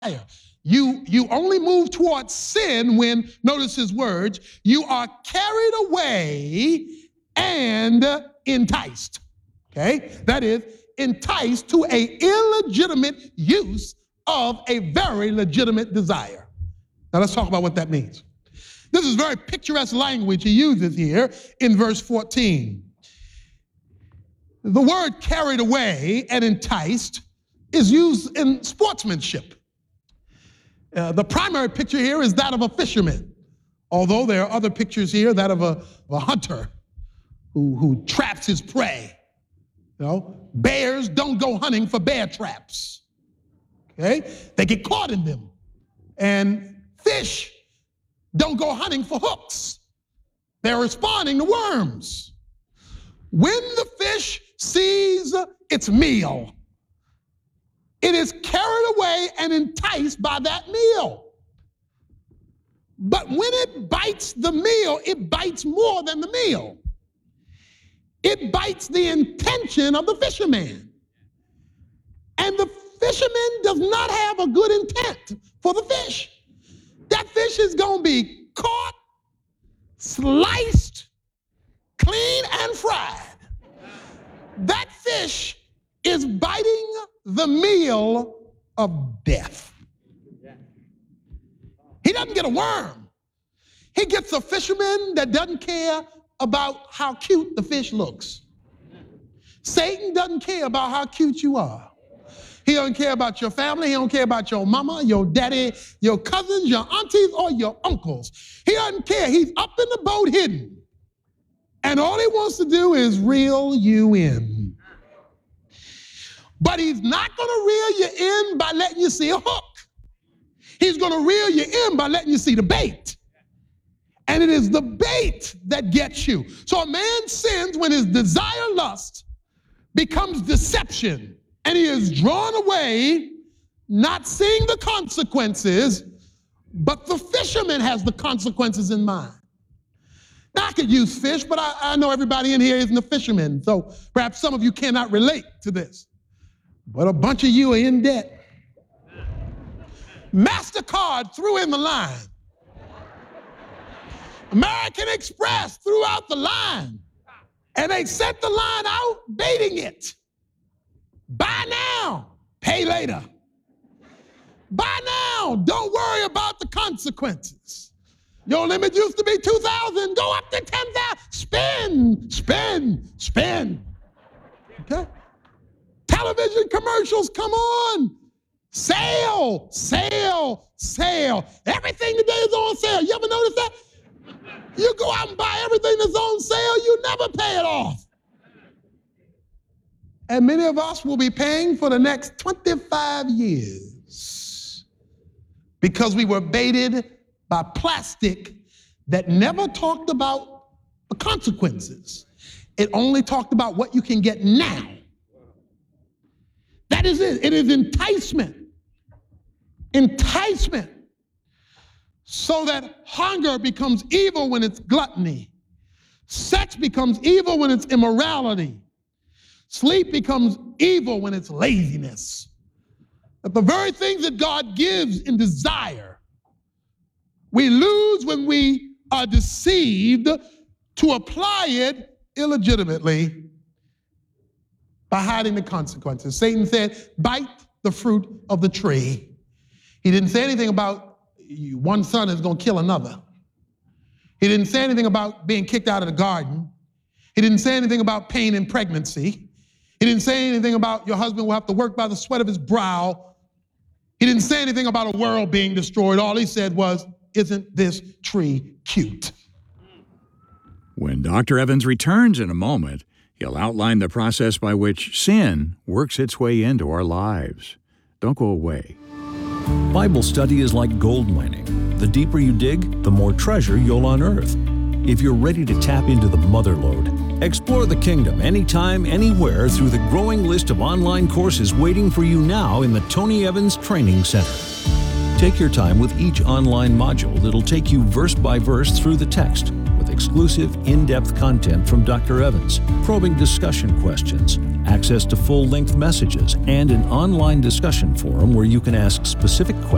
You only move towards sin when, notice his words, you are carried away and enticed. Okay? That is, enticed to an illegitimate use of a very legitimate desire. Now let's talk about what that means. This is very picturesque language he uses here in verse 14. The word carried away and enticed is used in sportsmanship. The primary picture here is that of a fisherman, although there are other pictures here, that of a hunter who traps his prey. You know, bears don't go hunting for bear traps. Okay? They get caught in them. And fish don't go hunting for hooks. They're responding to worms. When the fish sees its meal, it is carried away and enticed by that meal. But when it bites the meal, it bites more than the meal. It bites the intention of the fisherman. And the fisherman does not have a good intent for the fish. That fish is going to be caught, sliced, clean, and fried. That fish is biting the meal of death. He doesn't get a worm. He gets a fisherman that doesn't care about how cute the fish looks. Satan doesn't care about how cute you are. He doesn't care about your family. He don't care about your mama, your daddy, your cousins, your aunties, or your uncles. He doesn't care. He's up in the boat hidden. And all he wants to do is reel you in. But he's not going to reel you in by letting you see a hook. He's going to reel you in by letting you see the bait. And it is the bait that gets you. So a man sins when his desire lust becomes deception. And he is drawn away, not seeing the consequences, but the fisherman has the consequences in mind. Now, I could use fish, but I know everybody in here isn't a fisherman, so perhaps some of you cannot relate to this. But a bunch of you are in debt. MasterCard threw in the line. American Express threw out the line. And they sent the line out baiting it. Buy now, pay later. Buy now, don't worry about the consequences. Your limit used to be $2,000, go up to $10,000. Spend, spend, spend. Okay? Television commercials, come on. Sale, sale, sale. Everything today is on sale. You ever notice that? You go out and buy everything that's on sale, you never pay it off. And many of us will be paying for the next 25 years because we were baited by plastic that never talked about the consequences. It only talked about what you can get now. That is it. It is enticement. Enticement. So that hunger becomes evil when it's gluttony. Sex becomes evil when it's immorality. Sleep becomes evil when it's laziness. But the very things that God gives in desire, we lose when we are deceived to apply it illegitimately by hiding the consequences. Satan said, bite the fruit of the tree. He didn't say anything about one son is going to kill another. He didn't say anything about being kicked out of the garden. He didn't say anything about pain in pregnancy. He didn't say anything about your husband will have to work by the sweat of his brow. He didn't say anything about a world being destroyed. All he said was, isn't this tree cute? When Dr. Evans returns in a moment, he'll outline the process by which sin works its way into our lives. Don't go away. Bible study is like gold mining. The deeper you dig, the more treasure you'll unearth. If you're ready to tap into the mother lode, explore the kingdom anytime, anywhere through the growing list of online courses waiting for you now in the Tony Evans Training Center. Take your time with each online module that'll take you verse by verse through the text with exclusive, in-depth content from Dr. Evans, probing discussion questions, access to full-length messages, and an online discussion forum where you can ask specific questions